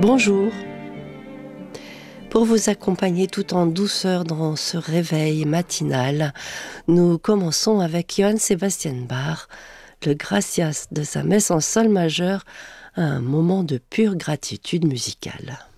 Bonjour. Pour vous accompagner tout en douceur dans ce réveil matinal, nous commençons avec Johann Sebastian Bach, le Gracias de sa messe en sol majeur, un moment de pure gratitude musicale.